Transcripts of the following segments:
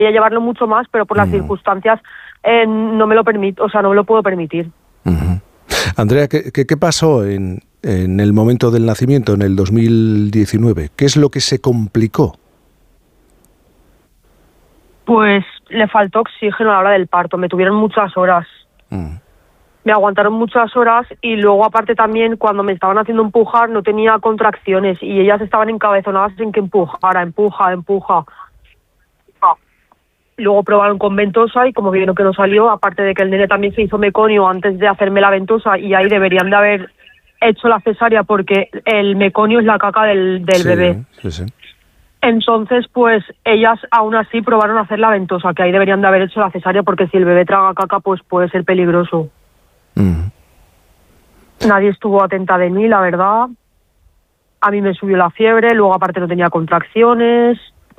llevarlo mucho más, pero por las circunstancias no me lo permito, o sea, no me lo puedo permitir. Andrea, ¿qué pasó en el momento del nacimiento, en el 2019? ¿Qué es lo que se complicó? Pues le faltó oxígeno a la hora del parto, me tuvieron muchas horas. Me aguantaron muchas horas y luego aparte también cuando me estaban haciendo empujar no tenía contracciones y ellas estaban encabezonadas en que empuja. Luego probaron con ventosa y como vieron que no salió, aparte de que el nene también se hizo meconio antes de hacerme la ventosa y ahí deberían de haber hecho la cesárea porque el meconio es la caca del bebé. Sí. Entonces, pues ellas aún así probaron a hacer la ventosa, que ahí deberían de haber hecho la cesárea porque si el bebé traga caca pues puede ser peligroso. Nadie estuvo atenta de mí, la verdad. A mí me subió la fiebre, luego aparte no tenía contracciones.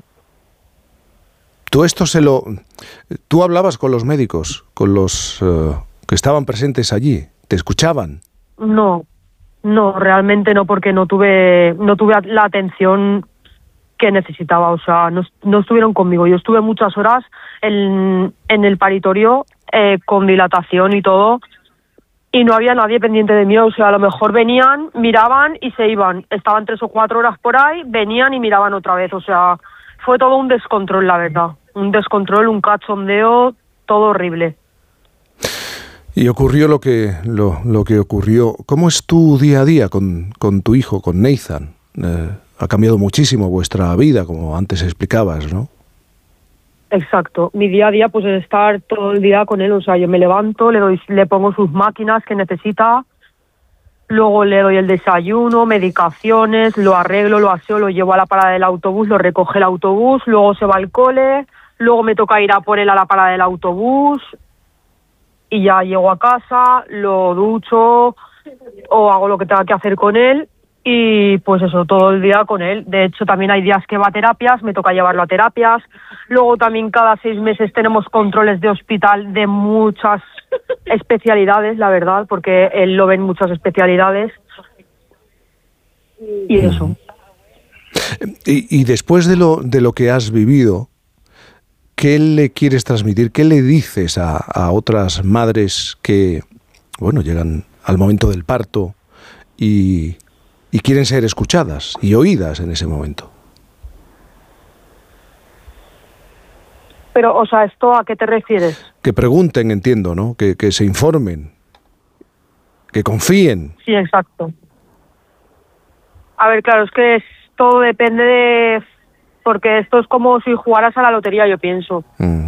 ¿Tú hablabas con los médicos, con los que estaban presentes allí? ¿Te escuchaban? No, realmente no, porque no tuve la atención que necesitaba, o sea, no estuvieron conmigo. Yo estuve muchas horas en el paritorio con dilatación y todo, y no había nadie pendiente de mí, o sea, a lo mejor venían, miraban y se iban. Estaban 3 o 4 horas por ahí, venían y miraban otra vez, o sea, fue todo un descontrol, la verdad. Un descontrol, un cachondeo, todo horrible. Y ocurrió lo que ocurrió. ¿Cómo es tu día a día con tu hijo, con Nathan? Ha cambiado muchísimo vuestra vida, como antes explicabas, ¿no? Exacto. Mi día a día pues es estar todo el día con él. O sea, yo me levanto, le pongo sus máquinas que necesita, luego le doy el desayuno, medicaciones, lo arreglo, lo aseo, lo llevo a la parada del autobús, lo recoge el autobús, luego se va al cole, luego me toca ir a por él a la parada del autobús y ya llego a casa, lo ducho o hago lo que tenga que hacer con él. Y pues eso, todo el día con él. De hecho, también hay días que va a terapias, me toca llevarlo a terapias. Luego también cada 6 meses tenemos controles de hospital de muchas especialidades, la verdad, porque él lo ve en muchas especialidades. Y eso. Y después de lo que has vivido, ¿qué le quieres transmitir? ¿Qué le dices a otras madres que, bueno, llegan al momento del parto y quieren ser escuchadas y oídas en ese momento? Pero, o sea, ¿esto a qué te refieres? Que pregunten, entiendo, ¿no? Que se informen, que confíen. Sí, exacto. A ver, claro, es que todo depende de... Porque esto es como si jugaras a la lotería, yo pienso.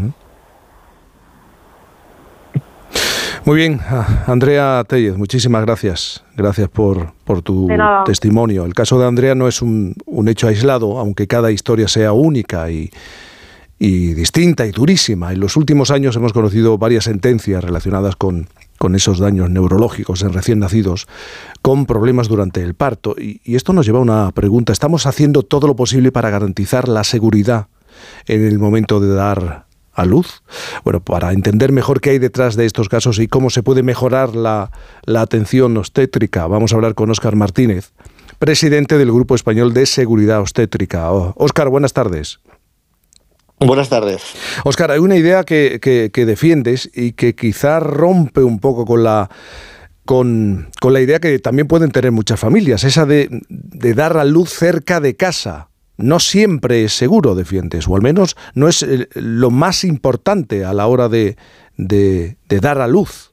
Muy bien, Andrea Tellez, muchísimas gracias. Gracias por tu testimonio. El caso de Andrea no es un hecho aislado, aunque cada historia sea única y distinta y durísima. En los últimos años hemos conocido varias sentencias relacionadas con esos daños neurológicos en recién nacidos, con problemas durante el parto. Y esto nos lleva a una pregunta. ¿Estamos haciendo todo lo posible para garantizar la seguridad en el momento de dar a luz? Bueno, para entender mejor qué hay detrás de estos casos y cómo se puede mejorar la atención obstétrica, vamos a hablar con Óscar Martínez, presidente del Grupo Español de Seguridad Obstétrica. Óscar, buenas tardes. Buenas tardes. Óscar, hay una idea que defiendes y que quizá rompe un poco con la idea que también pueden tener muchas familias, esa de dar a luz cerca de casa. No siempre es seguro, defiendes, o al menos no es lo más importante a la hora de dar a luz.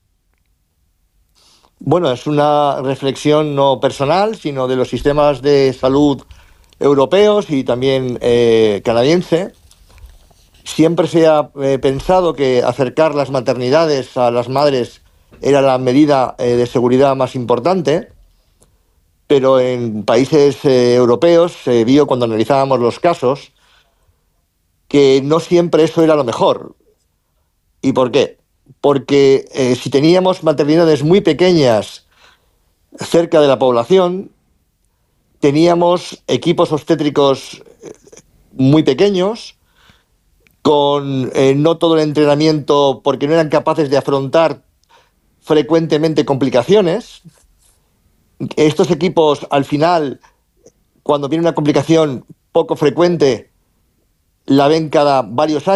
Bueno, es una reflexión no personal, sino de los sistemas de salud europeos y también canadiense. Siempre se ha pensado que acercar las maternidades a las madres era la medida de seguridad más importante, pero en países europeos se vio cuando analizábamos los casos que no siempre eso era lo mejor. ¿Y por qué? Porque si teníamos maternidades muy pequeñas cerca de la población, teníamos equipos obstétricos muy pequeños, con no todo el entrenamiento porque no eran capaces de afrontar frecuentemente complicaciones. Estos equipos, al final, cuando viene una complicación poco frecuente, la ven cada varios años.